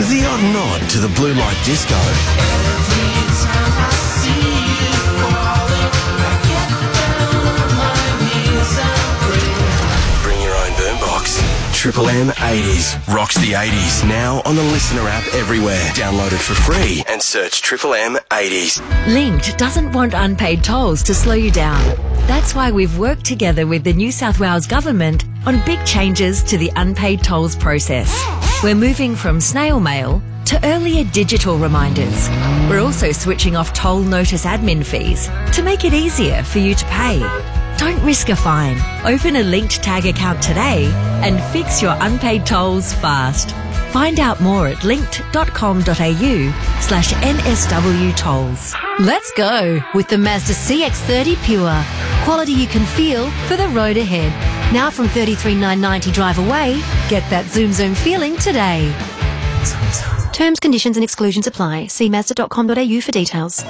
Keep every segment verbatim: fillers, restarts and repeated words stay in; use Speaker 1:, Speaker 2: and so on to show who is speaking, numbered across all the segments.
Speaker 1: the odd nod to the blue light disco.
Speaker 2: Every time I see you falling, I get down on my knees and pray.
Speaker 1: Bring your own boombox. Triple M eighties rocks the eighties now on the Listener app everywhere. Download it for free and search Triple M eighties.
Speaker 3: Linked doesn't want unpaid tolls to slow you down. That's why we've worked together with the New South Wales Government on big changes to the unpaid tolls process. We're moving from snail mail to earlier digital reminders. We're also switching off toll notice admin fees to make it easier for you to pay. Don't risk a fine. Open a Linked Tag account today and fix your unpaid tolls fast. Find out more at linked.com.au slash NSW tolls.
Speaker 4: Let's go with the Mazda C X thirty Pure. Quality you can feel for the road ahead. Now from thirty-three thousand nine hundred ninety drive away, get that zoom zoom feeling today. Terms, conditions and exclusions apply. See mazda dot com dot a u for details.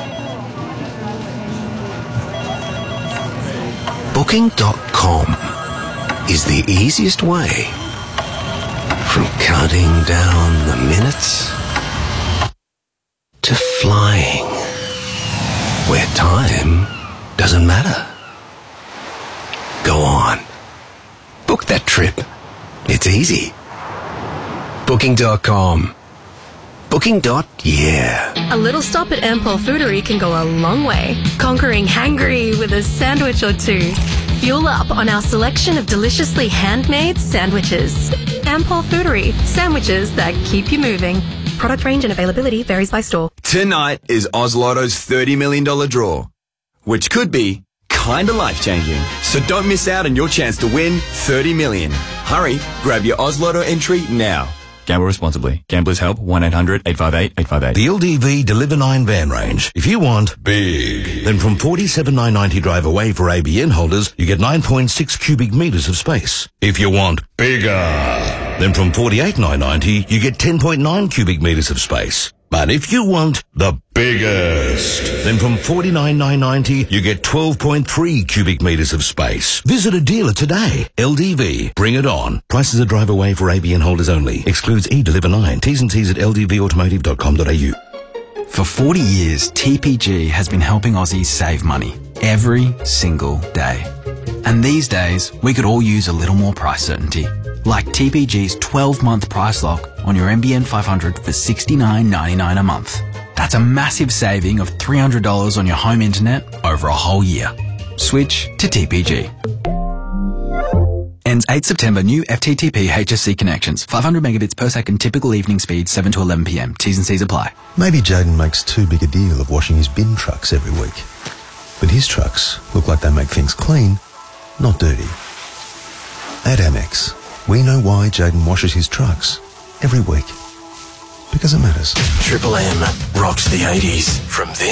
Speaker 1: Booking dot com is the easiest way from counting down the minutes to flying where time doesn't matter. Go on. Book that trip. It's easy. Booking dot com. Booking. Yeah.
Speaker 5: A little stop at Ampol Foodery can go a long way, conquering hangry with a sandwich or two. Fuel up on our selection of deliciously handmade sandwiches. Ampol Foodery, sandwiches that keep you moving. Product range and availability varies by store.
Speaker 6: Tonight is Oz Lotto's thirty million dollars draw, which could be kinda life-changing. So don't miss out on your chance to win thirty million dollars. Hurry, grab your Oz Lotto entry now. Gamble responsibly. Gamblers help one eight hundred eight five eight eight five eight.
Speaker 7: The L D V Deliver nine van range. If you want big, then from forty-seven thousand nine hundred ninety drive away for A B N holders, you get nine point six cubic metres of space. If you want bigger, then from forty-eight thousand nine hundred ninety, you get ten point nine cubic metres of space. But if you want the biggest, then from forty-nine thousand nine hundred ninety, you get twelve point three cubic metres of space. Visit a dealer today. L D V, bring it on. Prices are drive away for A B N holders only. Excludes E-Deliver nine. T's and C's at l d v automotive dot com dot a u.
Speaker 8: For forty years, T P G has been helping Aussies save money every single day. And these days, we could all use a little more price certainty. Like T P G's twelve-month price lock on your N B N five hundred for sixty-nine ninety-nine a month. That's a massive saving of three hundred dollars on your home internet over a whole year. Switch to T P G. Ends eighth September. New F T T P H S C connections. five hundred megabits per second typical evening speed, seven to eleven p m. T's and C's apply.
Speaker 9: Maybe Jaden makes too big a deal of washing his bin trucks every week. But his trucks look like they make things clean, not dirty. At Amex, we know why Jaden washes his trucks every week. Because it matters.
Speaker 1: Triple M rocks the eighties from this.